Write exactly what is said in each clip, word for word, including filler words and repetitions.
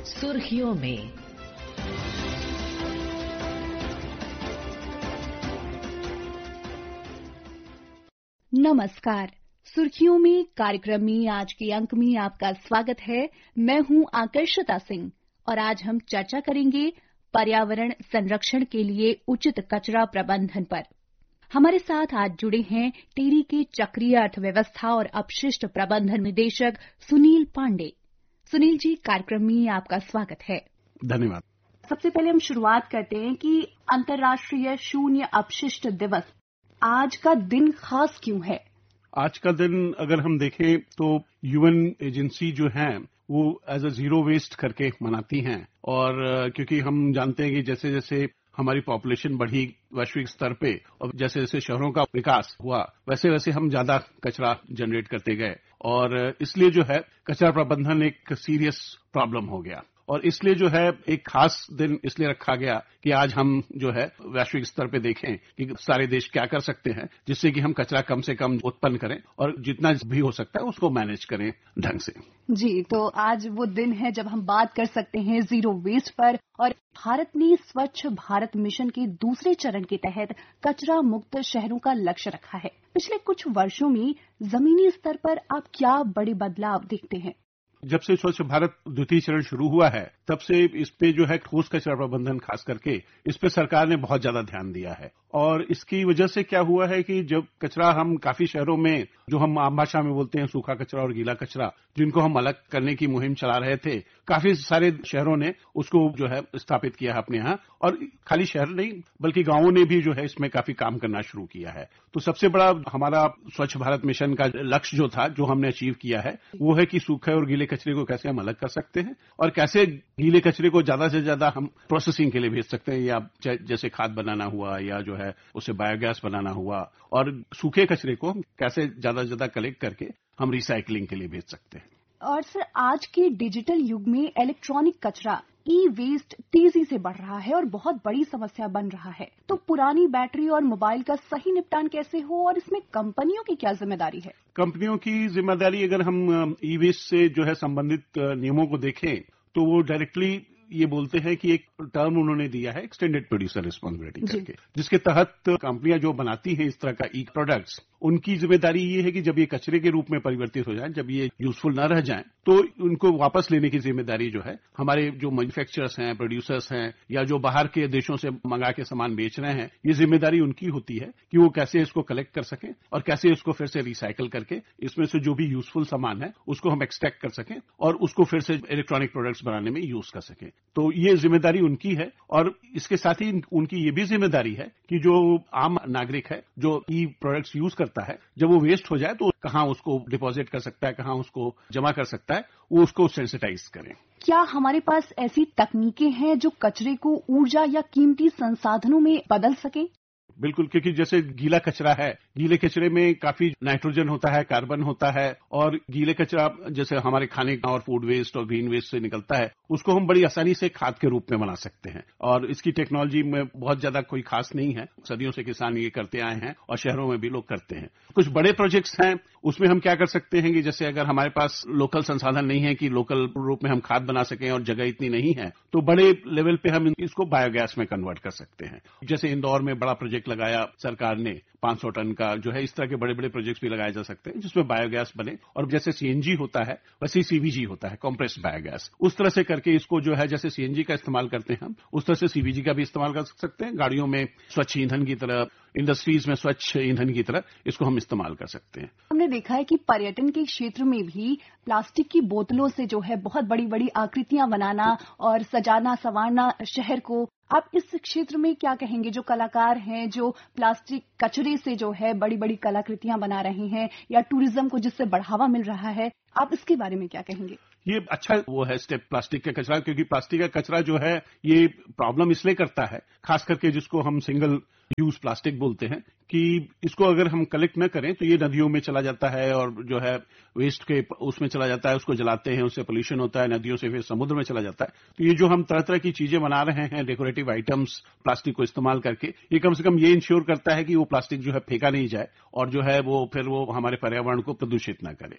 सुर्खियों में। नमस्कार। सुर्खियों में कार्यक्रम में आज के अंक में आपका स्वागत है। मैं हूं आकर्षिता सिंह और आज हम चर्चा करेंगे पर्यावरण संरक्षण के लिए उचित कचरा प्रबंधन पर। हमारे साथ आज जुड़े हैं टेरी के चक्रीय अर्थव्यवस्था और अपशिष्ट प्रबंधन निदेशक सुनील पांडे। सुनील जी, कार्यक्रम में आपका स्वागत है। धन्यवाद। सबसे पहले हम शुरुआत करते हैं कि अंतर्राष्ट्रीय शून्य अपशिष्ट दिवस, आज का दिन खास क्यों है? आज का दिन अगर हम देखें तो यूएन एजेंसी जो है वो एज अ जीरो वेस्ट करके मनाती हैं और क्योंकि हम जानते हैं कि जैसे जैसे हमारी पॉपुलेशन बढ़ी वैश्विक स्तर पे और जैसे जैसे शहरों का विकास हुआ वैसे वैसे हम ज्यादा कचरा जनरेट करते गए और इसलिए जो है कचरा प्रबंधन एक सीरियस प्रॉब्लम हो गया और इसलिए जो है एक खास दिन इसलिए रखा गया कि आज हम जो है वैश्विक स्तर पे देखें कि सारे देश क्या कर सकते हैं जिससे कि हम कचरा कम से कम उत्पन्न करें और जितना भी हो सकता है उसको मैनेज करें ढंग से। जी, तो आज वो दिन है जब हम बात कर सकते हैं जीरो वेस्ट पर और भारत ने स्वच्छ भारत मिशन के दूसरे चरण के तहत कचरा मुक्त शहरों का लक्ष्य रखा है। पिछले कुछ वर्षों में जमीनी स्तर पर आप क्या बड़े बदलाव देखते हैं? जब से स्वच्छ भारत द्वितीय चरण शुरू हुआ है तब से इस पे जो है ठोस कचरा प्रबंधन खास करके इस पे सरकार ने बहुत ज्यादा ध्यान दिया है और इसकी वजह से क्या हुआ है कि जब कचरा हम काफी शहरों में जो हम आम भाषा में बोलते हैं सूखा कचरा और गीला कचरा जिनको हम अलग करने की मुहिम चला रहे थे, काफी सारे शहरों ने उसको जो है स्थापित किया है अपने यहाँ और खाली शहर नहीं बल्कि गांवों ने भी जो है इसमें काफी काम करना शुरू किया है। तो सबसे बड़ा हमारा स्वच्छ भारत मिशन का लक्ष्य जो था जो हमने अचीव किया है वो है कि सूखे और गीले कचरे को कैसे हम अलग कर सकते हैं और कैसे गीले कचरे को ज्यादा से ज्यादा हम प्रोसेसिंग के लिए भेज सकते हैं या जैसे खाद बनाना हुआ या जो है उसे बायोगैस बनाना हुआ और सूखे कचरे को कैसे ज्यादा से ज्यादा कलेक्ट करके हम रिसाइकलिंग के लिए भेज सकते हैं। और सर, आज के डिजिटल युग में इलेक्ट्रॉनिक कचरा ई वेस्ट तेजी से बढ़ रहा है और बहुत बड़ी समस्या बन रहा है। तो पुरानी बैटरी और मोबाइल का सही निपटान कैसे हो और इसमें कंपनियों की क्या जिम्मेदारी है? कंपनियों की जिम्मेदारी अगर हम ई वेस्ट से जो है संबंधित नियमों को देखें तो वो डायरेक्टली ये बोलते हैं कि एक टर्म उन्होंने दिया है एक्सटेंडेड प्रोड्यूसर रिस्पांसिबिलिटी करके, जिसके तहत कंपनियां जो बनाती हैं इस तरह का ई प्रोडक्ट्स उनकी जिम्मेदारी ये है कि जब ये कचरे के रूप में परिवर्तित हो जाएं, जब ये यूजफुल न रह जाएं, तो उनको वापस लेने की जिम्मेदारी जो है हमारे जो मैन्युफैक्चरर्स हैं, प्रोड्यूसर्स हैं या जो बाहर के देशों से मंगा के सामान बेच रहे हैं, ये जिम्मेदारी उनकी होती है कि वो कैसे इसको कलेक्ट कर सकें और कैसे इसको फिर से रिसाइकल करके इसमें से जो भी यूजफुल सामान है उसको हम एक्सट्रैक्ट कर सकें और उसको फिर से इलेक्ट्रॉनिक प्रोडक्ट्स बनाने में यूज कर सकें। तो ये जिम्मेदारी उनकी है और इसके साथ ही उनकी ये भी जिम्मेदारी है कि जो आम नागरिक है जो ई प्रोडक्ट्स यूज करता है, जब वो वेस्ट हो जाए तो कहाँ उसको डिपॉजिट कर सकता है, कहाँ उसको जमा कर सकता है, वो उसको सेंसिटाइज करें। क्या हमारे पास ऐसी तकनीकें हैं जो कचरे को ऊर्जा या कीमती संसाधनों में बदल सके? बिल्कुल, क्योंकि जैसे गीला कचरा है, गीले कचरे में काफी नाइट्रोजन होता है, कार्बन होता है और गीले कचरा जैसे हमारे खाने का और फूड वेस्ट और ग्रीन वेस्ट से निकलता है उसको हम बड़ी आसानी से खाद के रूप में बना सकते हैं और इसकी टेक्नोलॉजी में बहुत ज्यादा कोई खास नहीं है। सदियों से किसान ये करते आए हैं और शहरों में भी लोग करते हैं। कुछ बड़े प्रोजेक्ट्स हैं उसमें हम क्या कर सकते हैं कि जैसे अगर हमारे पास लोकल संसाधन नहीं है कि लोकल रूप में हम खाद बना सकें और जगह इतनी नहीं है तो बड़े लेवल पे हम इसको बायोगैस में कन्वर्ट कर सकते हैं। जैसे इंदौर में बड़ा प्रोजेक्ट लगाया सरकार ने पाँच सौ टन का, जो है इस तरह के बड़े बड़े प्रोजेक्ट्स भी लगाए जा सकते हैं जिसमें बायोगैस बने और जैसे सीएनजी होता है वैसे सीवीजी होता है, कंप्रेस्ड बायोगैस, उस तरह से करके इसको जो है जैसे सीएनजी का इस्तेमाल करते हैं हम उस तरह से सीवीजी का भी इस्तेमाल कर सकते हैं। गाड़ियों में स्वच्छ ईंधन की तरह, इंडस्ट्रीज में स्वच्छ ईंधन की तरह इसको हम इस्तेमाल कर सकते हैं। हमने देखा है कि पर्यटन के क्षेत्र में भी प्लास्टिक की बोतलों से जो है बहुत बड़ी बड़ी आकृतियां बनाना और सजाना संवारना शहर को, आप इस क्षेत्र में क्या कहेंगे? जो कलाकार हैं जो प्लास्टिक कचरे से जो है बड़ी बड़ी कलाकृतियां बना रहे हैं या टूरिज्म को जिससे बढ़ावा मिल रहा है, आप इसके बारे में क्या कहेंगे? ये अच्छा वो है स्टेप प्लास्टिक का कचरा, क्योंकि प्लास्टिक का कचरा जो है ये प्रॉब्लम इसलिए करता है, खास करके जिसको हम सिंगल यूज प्लास्टिक बोलते हैं, कि इसको अगर हम कलेक्ट न करें तो ये नदियों में चला जाता है और जो है वेस्ट के उसमें चला जाता है, उसको जलाते हैं, उससे पोल्यूशन होता है, नदियों से फिर समुद्र में चला जाता है। तो ये जो हम तरह तरह की चीजें बना रहे हैं डेकोरेटिव आइटम्स प्लास्टिक को इस्तेमाल करके, ये कम से कम ये इंश्योर करता है कि वो प्लास्टिक जो है फेंका नहीं जाए और जो है वो फिर वो हमारे पर्यावरण को प्रदूषित न करे।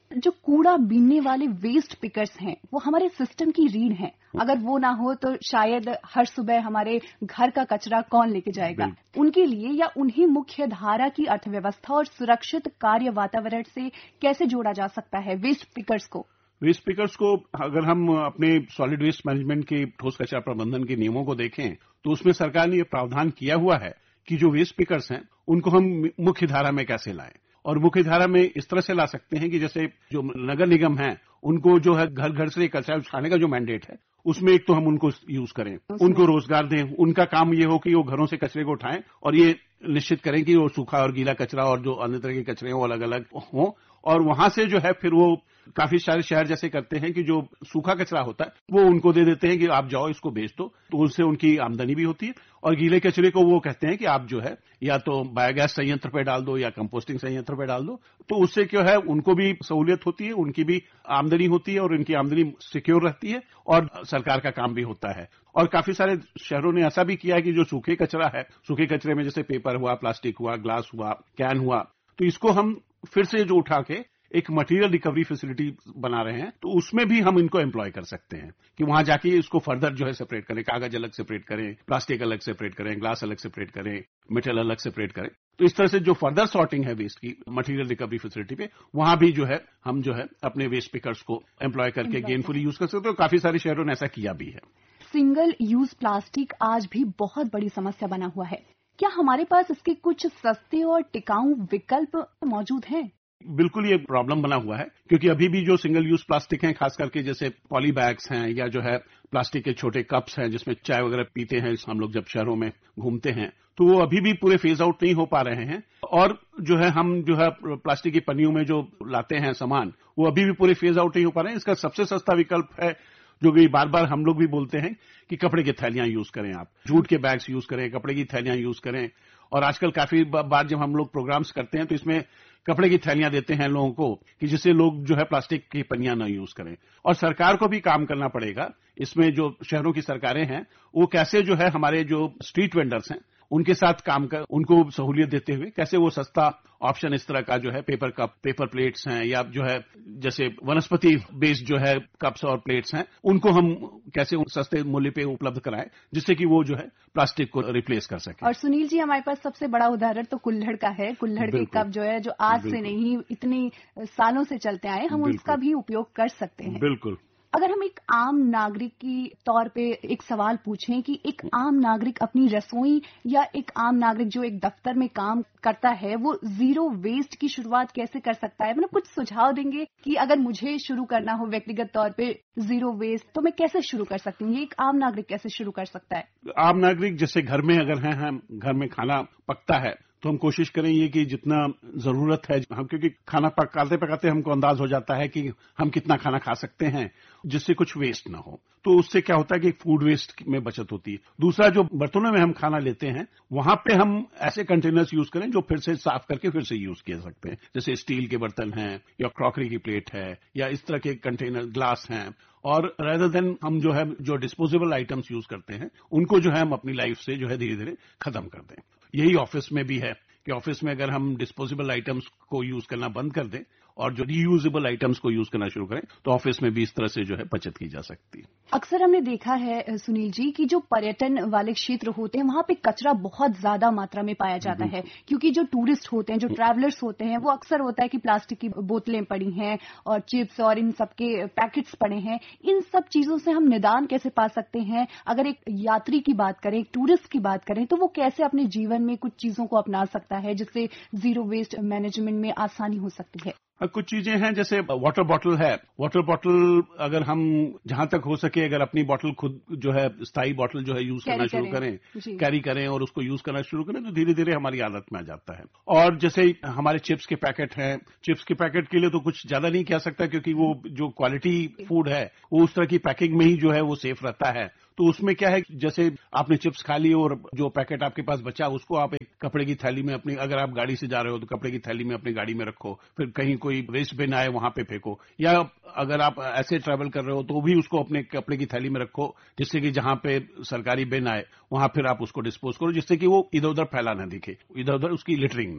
जो कूड़ा बीनने वाले वेस्ट पिकर्स हैं वो हमारे सिस्टम की रीढ़ हैं। अगर वो ना हो तो शायद हर सुबह हमारे घर का कचरा कौन लेके जाएगा। उनके लिए या उन्हें मुख्य धारा की अर्थव्यवस्था और सुरक्षित कार्य वातावरण से कैसे जोड़ा जा सकता है वेस्ट पिकर्स को? वेस्ट पिकर्स को अगर हम अपने सॉलिड वेस्ट मैनेजमेंट के ठोस कचरा प्रबंधन के नियमों को देखें तो उसमें सरकार ने यह प्रावधान किया हुआ है कि जो वेस्ट पिकर्स हैं उनको हम मुख्य धारा में कैसे लाएं। और मुख्य धारा में इस तरह से ला सकते हैं कि जैसे जो नगर निगम है उनको जो है घर घर से कचरा उठाने का जो मैंडेट है उसमें एक तो हम उनको यूज करें, उनको रोजगार दें। उनका काम ये हो कि वो घरों से कचरे को उठाएं और ये निश्चित करें कि वो सूखा और गीला कचरा और जो अन्य तरह के कचरे वो अलग अलग हों। और वहां से जो है फिर वो काफी सारे शहर जैसे करते हैं कि जो सूखा कचरा होता है वो उनको दे देते हैं कि आप जाओ इसको बेच दो, तो उससे उनकी आमदनी भी होती है। और गीले कचरे को वो कहते हैं कि आप जो है या तो बायोगैस संयंत्र पे डाल दो या कंपोस्टिंग संयंत्र पे डाल दो, तो उससे क्या है उनको भी सहूलियत होती है, उनकी भी आमदनी होती है और उनकी आमदनी सिक्योर रहती है और सरकार का काम भी होता है। और काफी सारे शहरों ने ऐसा भी किया है कि जो सूखे कचरा है, सूखे कचरे में जैसे पेपर हुआ, प्लास्टिक हुआ, ग्लास हुआ, कैन हुआ, तो इसको हम फिर से जो उठा के एक मटेरियल रिकवरी फैसिलिटी बना रहे हैं, तो उसमें भी हम इनको एम्प्लॉय कर सकते हैं कि वहां जाके इसको फर्दर जो है सेपरेट करें, कागज अलग सेपरेट करें, प्लास्टिक अलग सेपरेट करें, ग्लास अलग सेपरेट करें, मेटल अलग सेपरेट करें। तो इस तरह से जो फर्दर सॉर्टिंग है वेस्ट की मटेरियल रिकवरी फैसिलिटी पे, वहां भी जो है हम जो है अपने वेस्ट पिकर्स को एम्प्लॉय करके गेनफुली यूज कर सकते हैं। तो काफी सारे शहरों ने ऐसा किया भी है। सिंगल यूज प्लास्टिक आज भी बहुत बड़ी समस्या बना हुआ है। क्या हमारे पास इसके कुछ सस्ते और टिकाऊ विकल्प मौजूद हैं? बिल्कुल ये प्रॉब्लम बना हुआ है, क्योंकि अभी भी जो सिंगल यूज प्लास्टिक हैं, खास करके जैसे पॉली बैग्स हैं या जो है प्लास्टिक के छोटे कप्स हैं जिसमें चाय वगैरह पीते हैं हम लोग जब शहरों में घूमते हैं, तो वो अभी भी पूरे फेज आउट नहीं हो पा रहे हैं। और जो है हम जो है प्लास्टिक की पन्नियों में जो लाते हैं सामान, वो अभी भी पूरे फेज आउट नहीं हो पा रहे हैं। इसका सबसे सस्ता विकल्प है जो कि बार बार हम लोग भी बोलते हैं कि कपड़े की थैलियां यूज करें, आप जूट के बैग्स यूज करें, कपड़े की थैलियां यूज करें। और आजकल काफी बार जब हम लोग प्रोग्राम्स करते हैं तो इसमें कपड़े की थैलियां देते हैं लोगों को कि जिससे लोग जो है प्लास्टिक की पन्नियां न यूज करें। और सरकार को भी काम करना पड़ेगा इसमें, जो शहरों की सरकारें हैं वो कैसे जो है हमारे जो स्ट्रीट वेंडर्स हैं उनके साथ काम कर उनको सहूलियत देते हुए कैसे वो सस्ता ऑप्शन इस तरह का जो है पेपर कप, पेपर प्लेट्स हैं या जो है जैसे वनस्पति बेस्ड जो है कप्स और प्लेट्स हैं, उनको हम कैसे सस्ते मूल्य पे उपलब्ध कराएं जिससे कि वो जो है प्लास्टिक को रिप्लेस कर सके। और सुनील जी, हमारे पास सबसे बड़ा उदाहरण तो कुल्हड़ का है। कुल्हड़ के कप जो है जो आज से नहीं इतनी सालों से चलते आए, हम उसका भी उपयोग कर सकते हैं। बिल्कुल। अगर हम एक आम नागरिक की तौर पे एक सवाल पूछें कि एक आम नागरिक अपनी रसोई या एक आम नागरिक जो एक दफ्तर में काम करता है वो जीरो वेस्ट की शुरुआत कैसे कर सकता है? मतलब कुछ सुझाव देंगे कि अगर मुझे शुरू करना हो व्यक्तिगत तौर पे जीरो वेस्ट तो मैं कैसे शुरू कर सकती हूँ? ये एक आम नागरिक कैसे शुरू कर सकता है? आम नागरिक जैसे घर में अगर है, हम घर में खाना पकता है तो हम कोशिश करें ये कि जितना जरूरत है हम, क्योंकि खाना पकाते पकाते हमको अंदाज हो जाता है कि हम कितना खाना खा सकते हैं जिससे कुछ वेस्ट ना हो। तो उससे क्या होता है कि फूड वेस्ट में बचत होती है। दूसरा, जो बर्तनों में हम खाना लेते हैं वहां पे हम ऐसे कंटेनर्स यूज करें जो फिर से साफ करके फिर से यूज किए सकते हैं, जैसे स्टील के बर्तन हैं या क्रॉकरी की प्लेट है या इस तरह के कंटेनर ग्लास हैं। और रेदर देन हम जो है जो डिस्पोजेबल आइटम्स यूज करते हैं उनको जो है हम अपनी लाइफ से जो है धीरे धीरे खत्म कर दें। यही ऑफिस में भी है कि ऑफिस में अगर हम डिस्पोजेबल आइटम्स को यूज करना बंद कर दें और जो रीयूजेबल आइटम्स को यूज करना शुरू करें तो ऑफिस में भी इस तरह से जो है बचत की जा सकती है। अक्सर हमने देखा है सुनील जी कि जो पर्यटन वाले क्षेत्र होते हैं वहां पे कचरा बहुत ज्यादा मात्रा में पाया जाता है, क्योंकि जो टूरिस्ट होते हैं, जो ट्रैवलर्स होते हैं, वो अक्सर होता है कि प्लास्टिक की बोतलें पड़ी हैं और चिप्स और इन सब के पैकेट्स पड़े हैं। इन सब चीजों से हम निदान कैसे पा सकते हैं? अगर एक यात्री की बात करें, एक टूरिस्ट की बात करें, तो वो कैसे अपने जीवन में कुछ चीजों को अपना सकता है जिससे जीरो वेस्ट मैनेजमेंट में आसानी हो सकती है? कुछ चीजें हैं जैसे वाटर बॉटल है। वाटर बॉटल अगर हम जहां तक हो सके अगर अपनी बॉटल खुद जो है स्थायी बॉटल जो है यूज करना शुरू करें, कैरी करें और उसको यूज करना शुरू करें तो धीरे धीरे हमारी आदत में आ जाता है। और जैसे हमारे चिप्स के पैकेट हैं, चिप्स के पैकेट के लिए तो कुछ ज्यादा नहीं कह सकता क्योंकि वो जो क्वालिटी फूड है वो उस तरह की पैकिंग में ही जो है वो सेफ रहता है। तो उसमें क्या है, जैसे आपने चिप्स खा ली और जो पैकेट आपके पास बचा उसको आप एक कपड़े की थैली में अपनी, अगर आप गाड़ी से जा रहे हो तो कपड़े की थैली में अपनी गाड़ी में रखो, फिर कहीं कोई वेस्ट बिन आए वहां पे फेंको, या अगर आप ऐसे ट्रैवल कर रहे हो तो भी उसको अपने कपड़े की थैली में रखो जिससे कि जहां पे सरकारी बिन आए वहां फिर आप उसको डिस्पोज करो जिससे कि वो इधर उधर फैला ना दिखे, इधर उधर उसकी लिटरिंग ना हो।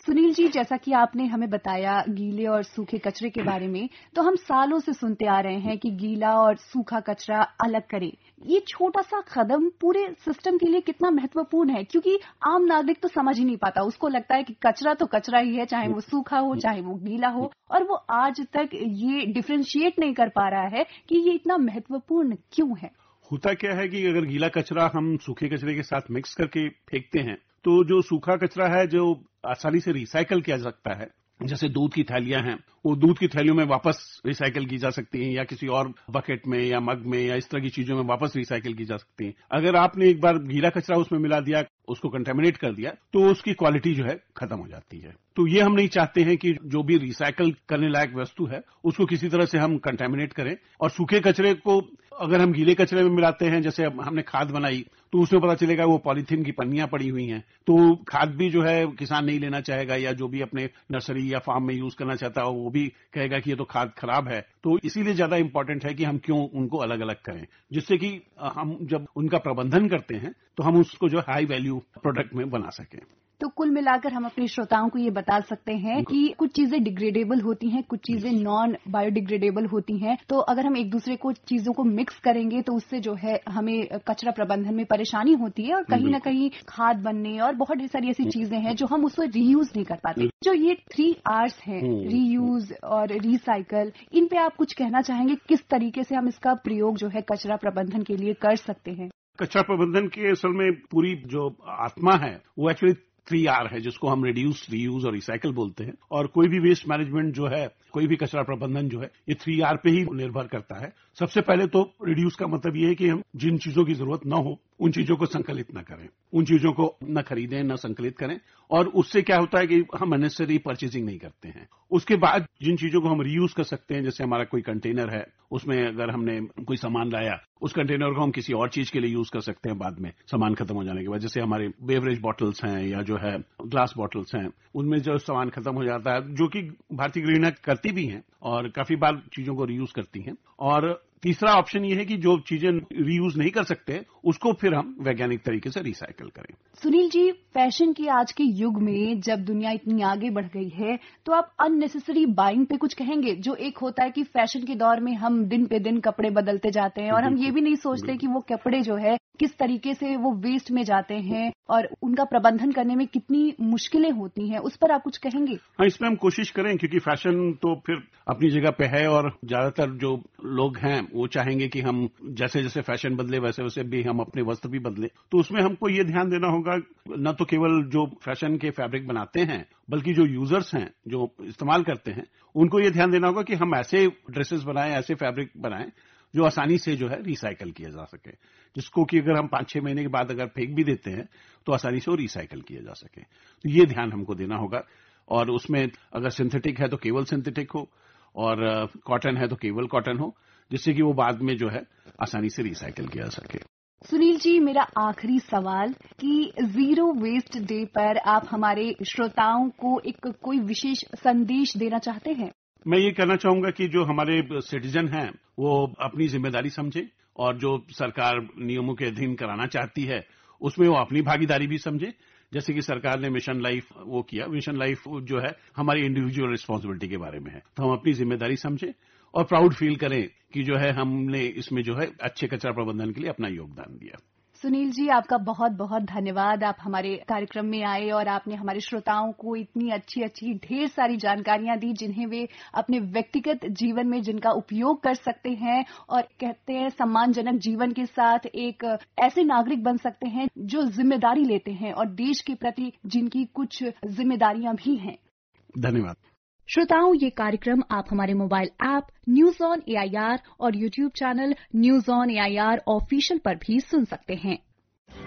सुनील जी, जैसा कि आपने हमें बताया गीले और सूखे कचरे के बारे में, तो हम सालों से सुनते आ रहे हैं कि गीला और सूखा कचरा अलग करें। ये छोटा सा कदम पूरे सिस्टम के लिए कितना महत्वपूर्ण है, क्योंकि आम नागरिक तो समझ ही नहीं पाता। उसको लगता है कि कचरा तो कचरा ही है, चाहे वो सूखा हो चाहे वो गीला हो, और वो आज तक ये डिफरेंशिएट नहीं कर पा रहा है कि ये इतना महत्वपूर्ण क्यों है। होता क्या है कि अगर गीला कचरा हम सूखे कचरे के साथ मिक्स करके फेंकते हैं तो जो सूखा कचरा है जो आसानी से रिसाइकल किया जा सकता है, जैसे दूध की थैलियां हैं, वो दूध की थैलियों में वापस रिसाइकल की जा सकती हैं, या किसी और बकेट में या मग में या इस तरह की चीजों में वापस रिसाइकल की जा सकती हैं। अगर आपने एक बार गीला कचरा उसमें मिला दिया, उसको कंटेमिनेट कर दिया, तो उसकी क्वालिटी जो है खत्म हो जाती है। तो ये हम नहीं चाहते हैं कि जो भी रिसाइकल करने लायक वस्तु है उसको किसी तरह से हम कंटेमिनेट करें। और सूखे कचरे को अगर हम गीले कचरे में मिलाते हैं, जैसे हमने खाद बनाई, तो उसमें पता चलेगा वो पॉलीथीन की पन्नियां पड़ी हुई हैं, तो खाद भी जो है किसान नहीं लेना चाहेगा, या जो भी अपने नर्सरी या फार्म में यूज करना चाहता है वो भी कहेगा कि ये तो खाद खराब है। तो इसीलिए ज्यादा इंपॉर्टेंट है कि हम क्यों उनको अलग अलग करें, जिससे कि हम जब उनका प्रबंधन करते हैं तो हम उसको जो हाई वैल्यू प्रोडक्ट में बना सकें। तो कुल मिलाकर हम अपने श्रोताओं को ये बता सकते हैं कि कुछ चीजें डिग्रेडेबल होती हैं, कुछ चीजें नॉन बायोडिग्रेडेबल होती हैं। तो अगर हम एक दूसरे को चीजों को मिक्स करेंगे तो उससे जो है हमें कचरा प्रबंधन में परेशानी होती है, और कहीं ना कहीं खाद बनने और बहुत सारी ऐसी चीजें हैं जो हम उसको रीयूज नहीं कर पाते। जो ये थ्री आर्स हैं, रीयूज और रिसाइकल, इन पे आप कुछ कहना चाहेंगे? किस तरीके से हम इसका प्रयोग जो है कचरा प्रबंधन के लिए कर सकते हैं? कचरा प्रबंधन के असल में पूरी जो आत्मा है वो एक्चुअली थ्री आर है, जिसको हम रिड्यूस, रीयूज और रिसाइकल बोलते हैं। और कोई भी वेस्ट मैनेजमेंट जो है, कोई भी कचरा प्रबंधन जो है, ये थ्री आर पे ही निर्भर करता है। सबसे पहले तो रिड्यूस का मतलब ये है कि हम जिन चीजों की जरूरत न हो उन चीजों को संकलित न करें, उन चीजों को न खरीदें न संकलित करें, और उससे क्या होता है कि हम अननेसेसरी परचेजिंग नहीं करते हैं। उसके बाद जिन चीजों को हम रीयूज कर सकते हैं, जैसे हमारा कोई कंटेनर है, उसमें अगर हमने कोई सामान लाया, उस कंटेनर को हम किसी और चीज के लिए यूज कर सकते हैं बाद में, सामान खत्म हो जाने के बाद। जैसे हमारे बेवरेज बॉटल्स हैं या जो है ग्लास बॉटल्स हैं, उनमें जो सामान खत्म हो जाता है, जो कि भारतीय गृहिणियां करती भी हैं और काफी बार चीजों को रीयूज करती हैं। और तीसरा ऑप्शन ये है कि जो चीजें रीयूज नहीं कर सकते उसको फिर हम वैज्ञानिक तरीके से रिसाइकल करें। सुनील जी, फैशन के आज के युग में जब दुनिया इतनी आगे बढ़ गई है, तो आप अननेसेसरी बाइंग पे कुछ कहेंगे? जो एक होता है कि फैशन के दौर में हम दिन पे दिन कपड़े बदलते जाते हैं और हम ये भी नहीं सोचते कि वो कपड़े जो है किस तरीके से वो वेस्ट में जाते हैं और उनका प्रबंधन करने में कितनी मुश्किलें होती हैं, उस पर आप कुछ कहेंगे? हाँ, इसमें हम कोशिश करें, क्योंकि फैशन तो फिर अपनी जगह पे है और ज्यादातर जो लोग हैं वो चाहेंगे कि हम जैसे जैसे फैशन बदले वैसे वैसे भी हम अपने वस्त्र भी बदले। तो उसमें हमको ये ध्यान देना होगा, न तो केवल जो फैशन के फैब्रिक बनाते हैं बल्कि जो यूजर्स हैं, जो इस्तेमाल करते हैं, उनको ये ध्यान देना होगा कि हम ऐसे ड्रेसेस बनाएं, ऐसे फैब्रिक बनाएं जो आसानी से जो है रिसाइकल किया जा सके, जिसको कि अगर हम पांच छह महीने के बाद अगर फेंक भी देते हैं तो आसानी से वो रिसाइकल किया जा सके। तो ये ध्यान हमको देना होगा। और उसमें अगर सिंथेटिक है तो केवल सिंथेटिक हो, और कॉटन है तो केवल कॉटन हो, जिससे कि वो बाद में जो है आसानी से रिसाइकल किया जा सके। सुनील जी, मेरा आखिरी सवाल कि जीरो वेस्ट डे पर आप हमारे श्रोताओं को एक कोई विशेष संदेश देना चाहते हैं? मैं ये कहना चाहूंगा कि जो हमारे सिटीजन हैं वो अपनी जिम्मेदारी समझे, और जो सरकार नियमों के अधीन कराना चाहती है उसमें वो अपनी भागीदारी भी समझे। जैसे कि सरकार ने मिशन लाइफ वो किया, मिशन लाइफ जो है हमारी इंडिविजुअल रिस्पांसिबिलिटी के बारे में है, तो हम अपनी जिम्मेदारी समझें और प्राउड फील करें कि जो है हमने इसमें जो है अच्छे कचरा प्रबंधन के लिए अपना योगदान दिया। सुनील जी, आपका बहुत बहुत धन्यवाद। आप हमारे कार्यक्रम में आए और आपने हमारे श्रोताओं को इतनी अच्छी अच्छी ढेर सारी जानकारियां दी, जिन्हें वे अपने व्यक्तिगत जीवन में जिनका उपयोग कर सकते हैं, और कहते हैं सम्मानजनक जीवन के साथ एक ऐसे नागरिक बन सकते हैं जो जिम्मेदारी लेते हैं और देश के प्रति जिनकी कुछ जिम्मेदारियां भी हैं। धन्यवाद। श्रोताओं, ये कार्यक्रम आप हमारे mobile app news on AIR और YouTube channel news on AIR official पर भी सुन सकते हैं।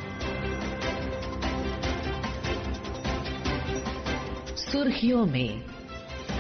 सुर्खियों में